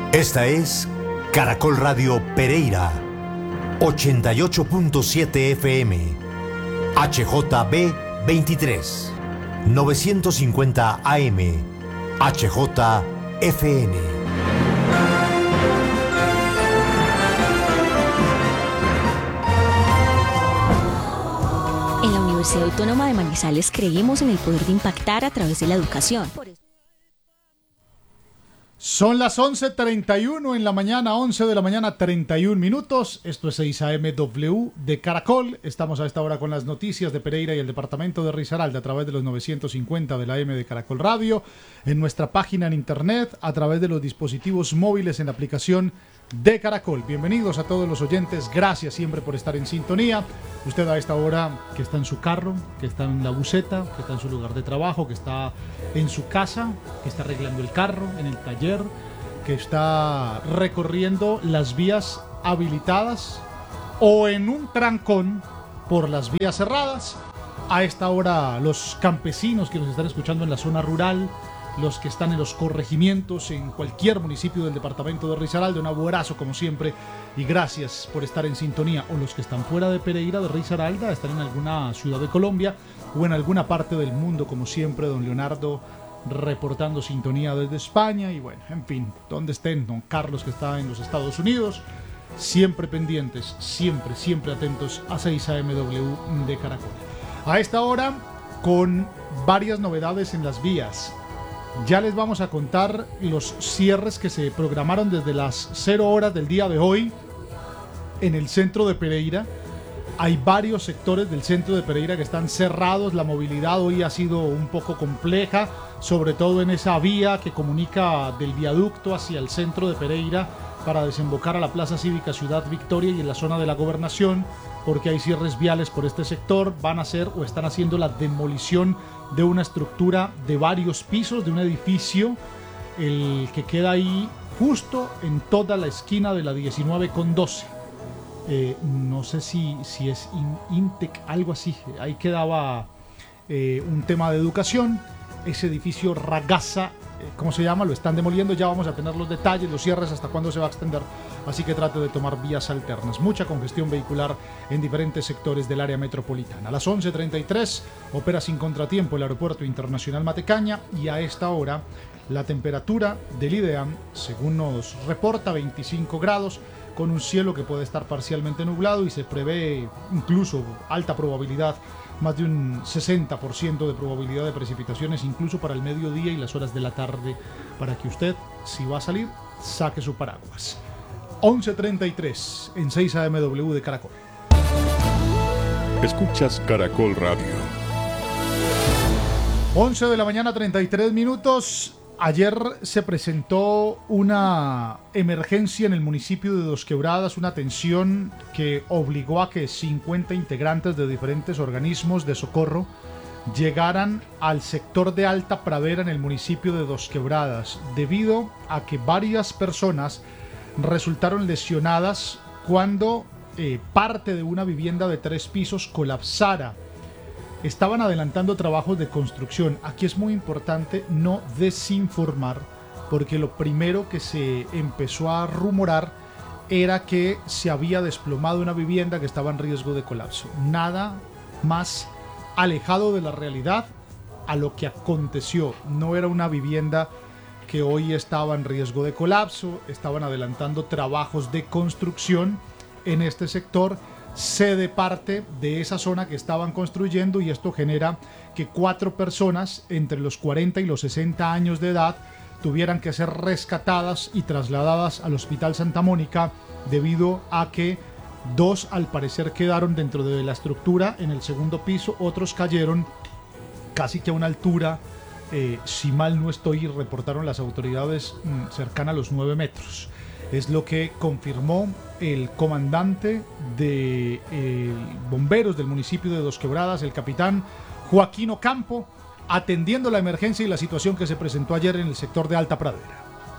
Esta es Caracol Radio Pereira, 88.7 FM, HJB 23, 950 AM, HJFN. En la Universidad Autónoma de Manizales creemos en el poder de impactar a través de la educación. Son las 11:31 en la mañana, 11 de la mañana, 31 minutos. Esto es 6 AMW de Caracol. Estamos a esta hora con las noticias de Pereira y el departamento de Risaralda a través de los 950 de la AM de Caracol Radio, en nuestra página en internet, a través de los dispositivos móviles en la aplicación de Caracol. Bienvenidos a todos los oyentes, gracias siempre por estar en sintonía. Usted a esta hora que está en su carro, que está en la buseta, que está en su lugar de trabajo, que está en su casa, que está arreglando el carro, en el taller, que está recorriendo las vías habilitadas o en un trancón por las vías cerradas. A esta hora los campesinos que nos están escuchando en la zona rural, los que están en los corregimientos, en cualquier municipio del departamento de Risaralda, un abrazo como siempre y gracias por estar en sintonía. O los que están fuera de Pereira, de Risaralda, están en alguna ciudad de Colombia o en alguna parte del mundo, como siempre, don Leonardo reportando sintonía desde España. Y bueno, en fin, donde estén, don Carlos que está en los Estados Unidos, siempre pendientes, siempre atentos a 6 AMW de Caracol. A esta hora, con varias novedades en las vías. Ya les vamos a contar los cierres que se programaron desde las 0 horas del día de hoy en el centro de Pereira. Hay varios sectores del centro de Pereira que están cerrados. La movilidad hoy ha sido un poco compleja, sobre todo en esa vía que comunica del viaducto hacia el centro de Pereira para desembocar a la Plaza Cívica Ciudad Victoria y en la zona de la Gobernación, porque hay cierres viales por este sector. Van a hacer o están haciendo la demolición de una estructura de varios pisos, de un edificio, el que queda ahí justo en toda la esquina de la 19 con 12. No sé si es Intec, algo así. Ahí quedaba un tema de educación. Ese edificio Ragazza, ¿cómo se llama? Lo están demoliendo. Ya vamos a tener los detalles, los cierres, hasta cuándo se va a extender. Así que trate de tomar vías alternas. Mucha congestión vehicular en diferentes sectores del área metropolitana. A las 11:33 opera sin contratiempo el Aeropuerto Internacional Matecaña y a esta hora la temperatura del IDEAM, según nos reporta, 25 grados, con un cielo que puede estar parcialmente nublado y se prevé incluso alta probabilidad, más de un 60% de probabilidad de precipitaciones incluso para el mediodía y las horas de la tarde, para que usted, si va a salir, saque su paraguas. 11:33 en 6 AMW de Caracol. Escuchas Caracol Radio. 11 de la mañana, 33 minutos. Ayer se presentó una emergencia en el municipio de Dos Quebradas, una tensión que obligó a que 50 integrantes de diferentes organismos de socorro llegaran al sector de Alta Pradera en el municipio de Dos Quebradas, debido a que varias personas resultaron lesionadas cuando parte de una vivienda de 3 pisos colapsara. Estaban adelantando trabajos de construcción. Aquí es muy importante no desinformar, porque lo primero que se empezó a rumorar era que se había desplomado una vivienda que estaba en riesgo de colapso. Nada más alejado de la realidad a lo que aconteció. No era una vivienda que hoy estaba en riesgo de colapso. Estaban adelantando trabajos de construcción en este sector, cede parte de esa zona que estaban construyendo, y esto genera que 4 personas entre los 40 y los 60 años de edad tuvieran que ser rescatadas y trasladadas al Hospital Santa Mónica, debido a que 2 al parecer quedaron dentro de la estructura en el segundo piso, otros cayeron casi que a una altura, si mal no estoy, reportaron las autoridades, cercana a los 9 metros. Es lo que confirmó el comandante de bomberos del municipio de Dos Quebradas, el capitán Joaquín Ocampo, atendiendo la emergencia y la situación que se presentó ayer en el sector de Alta Pradera.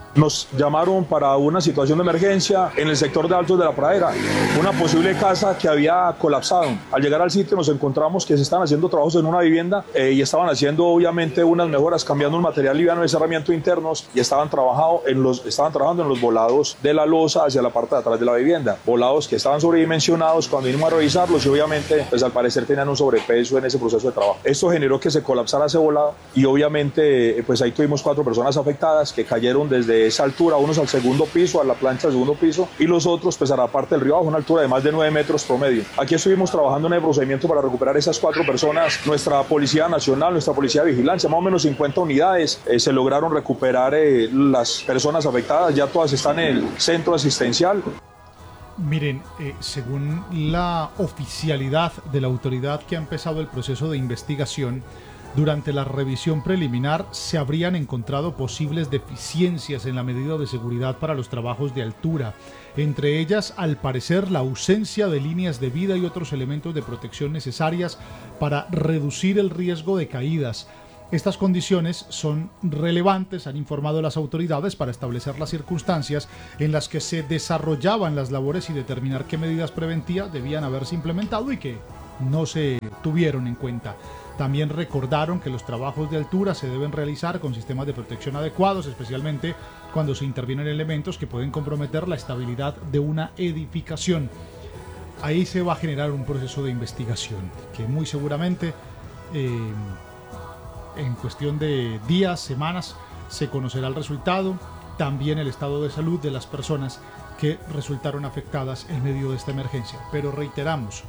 Nos llamaron para una situación de emergencia en el sector de Altos de la Pradera, una posible casa que había colapsado. Al llegar al sitio nos encontramos que se estaban haciendo trabajos en una vivienda y estaban haciendo obviamente unas mejoras, cambiando un material liviano de cerramiento internos y estaban trabajando en los volados de la losa hacia la parte de atrás de la vivienda, volados que estaban sobredimensionados cuando vinimos a revisarlos y obviamente pues al parecer tenían un sobrepeso en ese proceso de trabajo. Esto generó que se colapsara ese volado y obviamente pues ahí tuvimos 4 personas afectadas que cayeron desde esa altura, unos al segundo piso, a la plancha del segundo piso y los otros pues a la parte del río abajo, una altura de más de 9 metros promedio. Aquí estuvimos trabajando en el procedimiento para recuperar esas 4 personas. Nuestra Policía Nacional, nuestra Policía de Vigilancia, más o menos 50 unidades, se lograron recuperar las personas afectadas, ya todas están en el centro asistencial. Miren, según la oficialidad de la autoridad que ha empezado el proceso de investigación, durante la revisión preliminar se habrían encontrado posibles deficiencias en la medida de seguridad para los trabajos de altura, entre ellas, al parecer, la ausencia de líneas de vida y otros elementos de protección necesarias para reducir el riesgo de caídas. Estas condiciones son relevantes, han informado las autoridades, para establecer las circunstancias en las que se desarrollaban las labores y determinar qué medidas preventivas debían haberse implementado y que no se tuvieron en cuenta. También recordaron que los trabajos de altura se deben realizar con sistemas de protección adecuados, especialmente cuando se intervienen elementos que pueden comprometer la estabilidad de una edificación. Ahí se va a generar un proceso de investigación que muy seguramente en cuestión de días, semanas, se conocerá el resultado, también el estado de salud de las personas que resultaron afectadas en medio de esta emergencia. Pero reiteramos,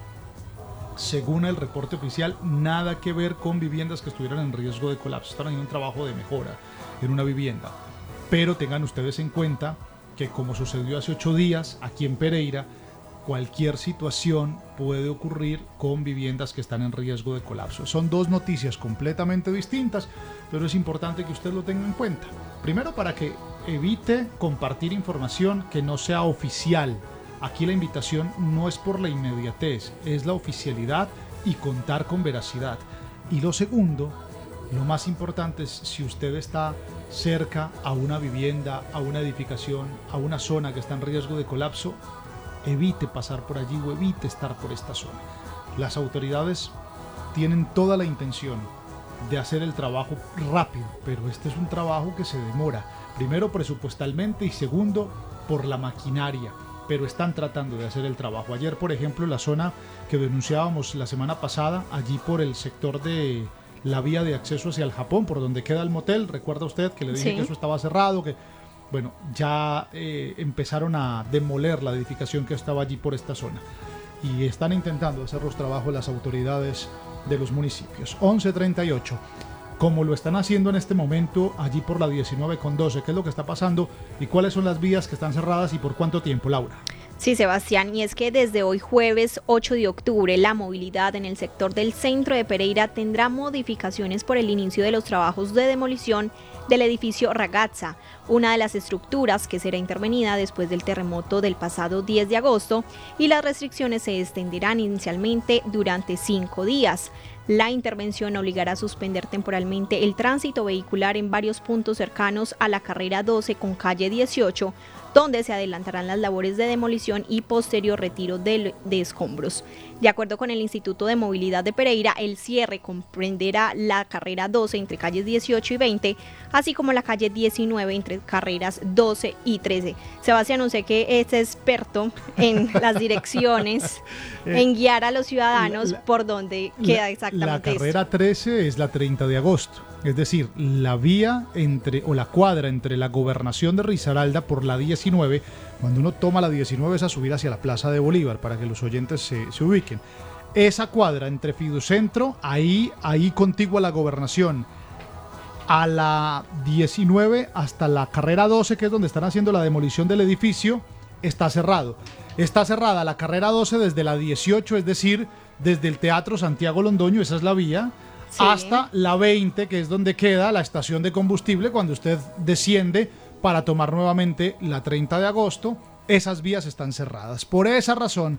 según el reporte oficial, nada que ver con viviendas que estuvieran en riesgo de colapso. Están haciendo un trabajo de mejora en una vivienda. Pero tengan ustedes en cuenta que, como sucedió hace 8 días aquí en Pereira, cualquier situación puede ocurrir con viviendas que están en riesgo de colapso. Son 2 noticias completamente distintas, pero es importante que usted lo tenga en cuenta. Primero, para que evite compartir información que no sea oficial. Aquí la invitación no es por la inmediatez, es la oficialidad y contar con veracidad. Y lo segundo, lo más importante es, si usted está cerca a una vivienda, a una edificación, a una zona que está en riesgo de colapso, evite pasar por allí o evite estar por esta zona. Las autoridades tienen toda la intención de hacer el trabajo rápido, pero este es un trabajo que se demora, primero presupuestalmente y segundo por la maquinaria, pero están tratando de hacer el trabajo. Ayer, por ejemplo, la zona que denunciábamos la semana pasada, allí por el sector de la vía de acceso hacia el Japón, por donde queda el motel, ¿recuerda usted que le dije que eso estaba cerrado? Que bueno, ya empezaron a demoler la edificación que estaba allí por esta zona y están intentando hacer los trabajos las autoridades de los municipios. 11:38, como lo están haciendo en este momento allí por la 19/12, ¿qué es lo que está pasando y cuáles son las vías que están cerradas y por cuánto tiempo, Laura? Sí, Sebastián, y es que desde hoy jueves 8 de octubre la movilidad en el sector del centro de Pereira tendrá modificaciones por el inicio de los trabajos de demolición del edificio Ragazza, una de las estructuras que será intervenida después del terremoto del pasado 10 de agosto, y las restricciones se extenderán inicialmente durante 5 días. La intervención obligará a suspender temporalmente el tránsito vehicular en varios puntos cercanos a la carrera 12 con calle 18, donde se adelantarán las labores de demolición y posterior retiro de escombros. De acuerdo con el Instituto de Movilidad de Pereira, el cierre comprenderá la carrera 12 entre calles 18 y 20, así como la calle 19 entre carreras 12 y 13. Sebastián, usted que es experto en las direcciones, en guiar a los ciudadanos por donde queda exactamente la carrera esto. 13 es la 30 de agosto. Es decir, la vía la cuadra entre la gobernación de Risaralda por la 19, cuando uno toma la 19 es a subir hacia la Plaza de Bolívar, para que los oyentes se ubiquen. Esa cuadra entre Fiducentro, ahí contigua a la gobernación, a la 19 hasta la carrera 12, que es donde están haciendo la demolición del edificio, está cerrado. Está cerrada la carrera 12 desde la 18, es decir, desde el Teatro Santiago Londoño, esa es la vía, hasta la 20, que es donde queda la estación de combustible cuando usted desciende para tomar nuevamente la 30 de agosto. Esas vías están cerradas. Por esa razón,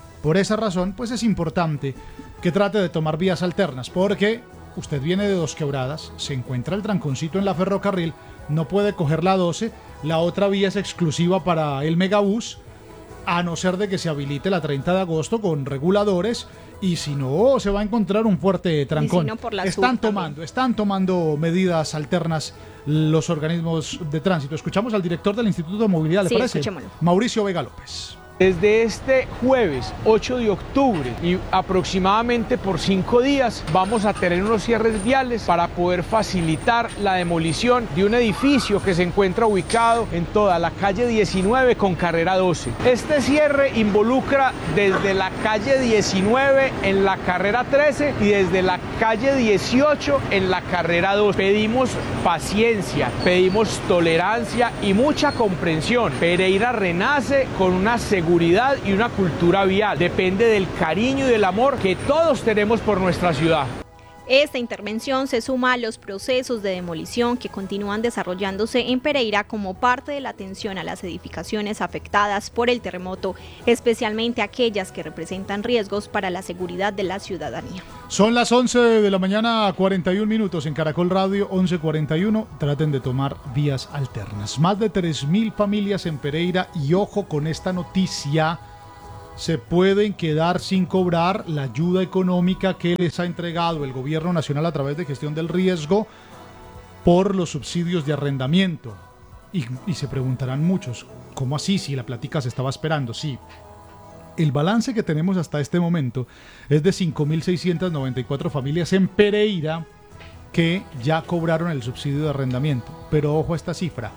pues es importante que trate de tomar vías alternas, porque usted viene de Dos Quebradas, se encuentra el tranconcito en la Ferrocarril, no puede coger la 12. La otra vía es exclusiva para el Megabús, a no ser de que se habilite la 30 de agosto con reguladores, y si no, se va a encontrar un fuerte trancón. Si no, por la están tomando medidas alternas los organismos de tránsito. Escuchamos al director del Instituto de Movilidad, ¿le parece? Escuchémoslo. Mauricio Vega López. Desde este jueves 8 de octubre y aproximadamente por 5 días vamos a tener unos cierres viales para poder facilitar la demolición de un edificio que se encuentra ubicado en toda la calle 19 con carrera 12. Este cierre involucra desde la calle 19 en la carrera 13 y desde la calle 18 en la carrera 2. Pedimos paciencia, pedimos tolerancia y mucha comprensión. Pereira renace con una seguridad y una cultura vial. Depende del cariño y del amor que todos tenemos por nuestra ciudad. Esta intervención se suma a los procesos de demolición que continúan desarrollándose en Pereira como parte de la atención a las edificaciones afectadas por el terremoto, especialmente aquellas que representan riesgos para la seguridad de la ciudadanía. Son las 11 de la mañana, 41 minutos en Caracol Radio, 11:41. Traten de tomar vías alternas. Más de 3.000 familias en Pereira, y ojo con esta noticia, se pueden quedar sin cobrar la ayuda económica que les ha entregado el gobierno nacional a través de gestión del riesgo por los subsidios de arrendamiento. Y se preguntarán muchos, ¿cómo así si la plática se estaba esperando? Sí. El balance que tenemos hasta este momento es de 5.694 familias en Pereira que ya cobraron el subsidio de arrendamiento. Pero ojo a esta cifra,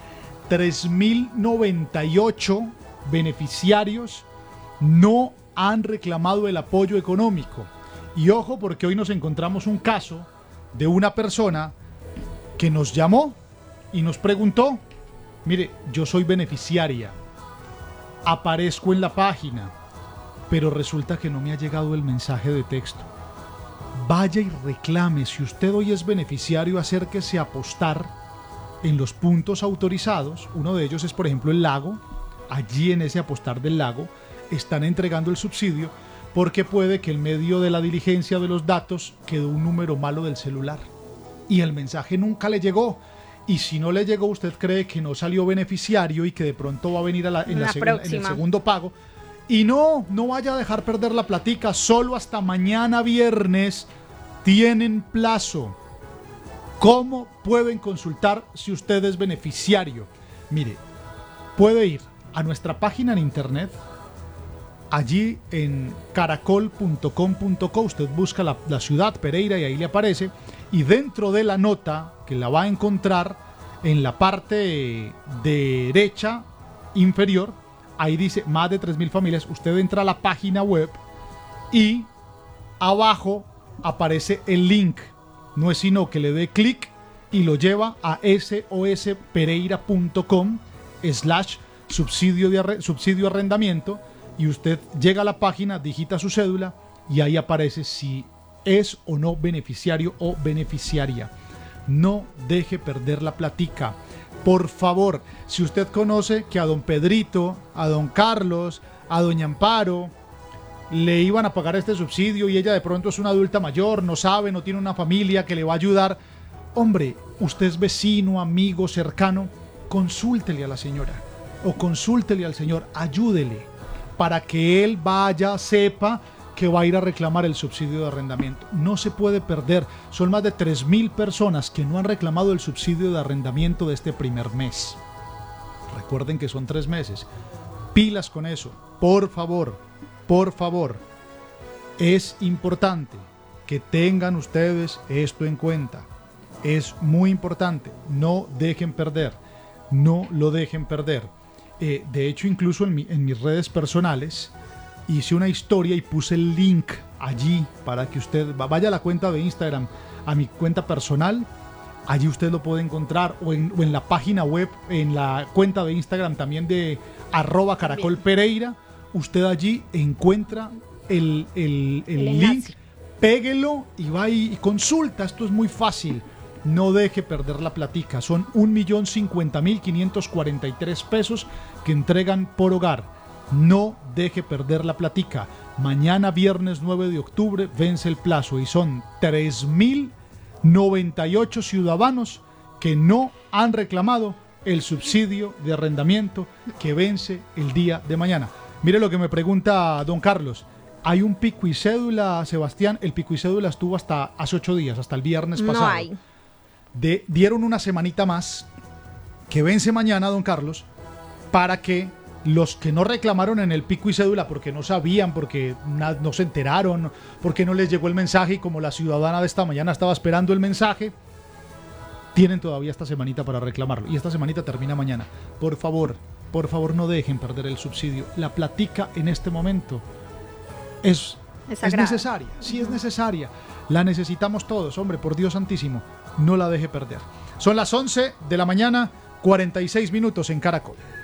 3.098 beneficiarios no han reclamado el apoyo económico. Y ojo, porque hoy nos encontramos un caso de una persona que nos llamó y nos preguntó: mire, yo soy beneficiaria, aparezco en la página, pero resulta que no me ha llegado el mensaje de texto. Vaya y reclame. Si usted hoy es beneficiario, acérquese a apostar en los puntos autorizados. Uno de ellos es, por ejemplo, el Lago. Allí en ese apostar del Lago están entregando el subsidio, porque puede que en medio de la diligencia de los datos quedó un número malo del celular y el mensaje nunca le llegó. Y si no le llegó, usted cree que no salió beneficiario y que de pronto va a venir en el segundo pago. Y no vaya a dejar perder la platica. Solo hasta mañana viernes tienen plazo. ¿Cómo pueden consultar si usted es beneficiario? Mire, puede ir a nuestra página en internet. Allí en caracol.com.co usted busca la ciudad Pereira y ahí le aparece, y dentro de la nota que la va a encontrar en la parte derecha inferior, ahí dice más de 3.000 familias. Usted entra a la página web y abajo aparece el link. No es sino que le dé clic y lo lleva a sospereira.com/subsidio arrendamiento. Y usted llega a la página, digita su cédula y ahí aparece si es o no beneficiario o beneficiaria. No deje perder la platica. Por favor, si usted conoce que a don Pedrito, a don Carlos, a doña Amparo le iban a pagar este subsidio y ella de pronto es una adulta mayor, no sabe, no tiene una familia que le va a ayudar, hombre, usted es vecino, amigo, cercano, consúltele a la señora o consúltele al señor, ayúdele, para que él vaya, sepa que va a ir a reclamar el subsidio de arrendamiento. No se puede perder. Son más de 3.000 personas que no han reclamado el subsidio de arrendamiento de este primer mes. Recuerden que son 3 meses. Pilas con eso. Por favor, por favor. Es importante que tengan ustedes esto en cuenta. Es muy importante. No dejen perder. No lo dejen perder. De hecho, incluso en mis redes personales hice una historia y puse el link allí para que usted vaya a la cuenta de Instagram, a mi cuenta personal. Allí usted lo puede encontrar, o en la página web, en la cuenta de Instagram también de @caracolpereira. Usted allí encuentra el link, péguelo y va y consulta. Esto es muy fácil. No deje perder la platica. Son 1.050.543 pesos que entregan por hogar. No deje perder la platica. Mañana viernes 9 de octubre vence el plazo y son 3.098 ciudadanos que no han reclamado el subsidio de arrendamiento que vence el día de mañana. Mire lo que me pregunta don Carlos. ¿Hay un pico y cédula, Sebastián? El pico y cédula estuvo hasta hace 8 días, hasta el viernes pasado. No hay. Dieron una semanita más, que vence mañana, don Carlos, para que los que no reclamaron en el pico y cédula porque no sabían, porque no se enteraron, porque no les llegó el mensaje, y como la ciudadana de esta mañana estaba esperando el mensaje, tienen todavía esta semanita para reclamarlo. Y esta semanita termina mañana. Por favor, no dejen perder el subsidio. La platica en este momento es necesaria. Sí, es necesaria. La necesitamos todos, hombre, por Dios santísimo. No la deje perder. Son las 11 de la mañana, 46 minutos en Caracol.